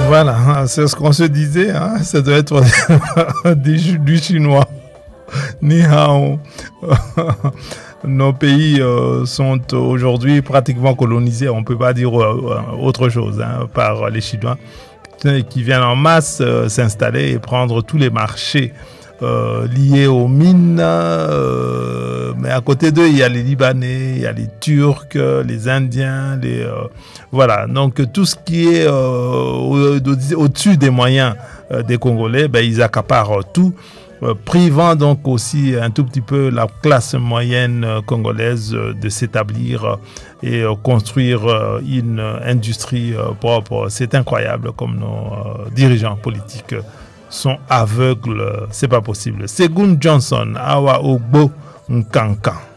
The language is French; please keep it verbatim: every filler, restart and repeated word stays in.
Voilà, c'est ce qu'on se disait, hein, ça doit être du, du chinois. Ni hao. Nos pays euh, sont aujourd'hui pratiquement colonisés, on ne peut pas dire euh, autre chose, hein, par les Chinois qui viennent en masse euh, s'installer et prendre tous les marchés euh, liés aux mines. Euh, mais à côté d'eux, il y a les Libanais, il y a les Turcs, les Indiens, les euh, voilà. Donc tout ce qui est euh, au, au-dessus des moyens euh, des Congolais, ben, ils accaparent tout. Euh, privant donc aussi un tout petit peu la classe moyenne euh, congolaise euh, de s'établir euh, et euh, construire euh, une industrie euh, propre. C'est incroyable comme nos euh, dirigeants politiques sont aveugles. C'est pas possible. Segun Johnson, Awa Ogbo Nkanka.